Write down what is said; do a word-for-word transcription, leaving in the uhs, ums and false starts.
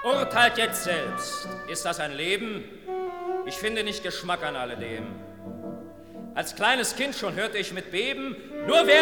Urteilt jetzt selbst. Ist das ein Leben? Ich finde nicht Geschmack an alledem. Als kleines Kind schon hörte ich mit Beben, nur wer